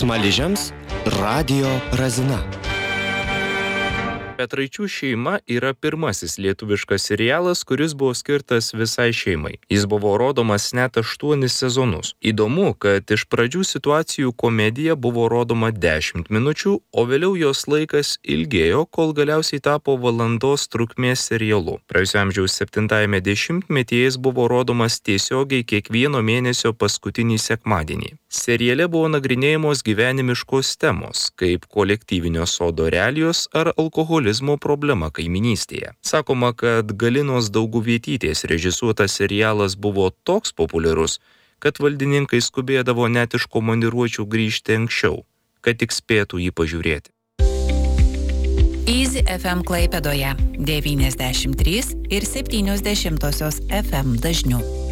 Smaližiams radijo razina. Petraičių šeima yra pirmasis lietuviškas serialas, kuris buvo skirtas visai šeimai. Jis buvo rodomas net 8 sezonus. Įdomu, kad iš pradžių situacijų komedija buvo rodoma 10 minučių, o vėliau jos laikas ilgėjo, kol galiausiai tapo valandos trukmės serialu. Praėjusio amžiaus 70-ame dešimtmetyje jis buvo rodomas tiesiogiai kiekvieno mėnesio paskutinį sekmadienį. Seriale buvo nagrinėjamos gyvenimiškos temos, kaip kolektyvinio sodo realijos ar alkoholizmo problema kaiminystėje. Sakoma, kad Galinos Dauguvietytės režisuotas serialas buvo toks populiarus, kad valdininkai skubėdavo net iš komandiruočių grįžti anksčiau, kad tik spėtų jį pažiūrėti. Easy FM Klaipėdoje 93,7 FM dažniu.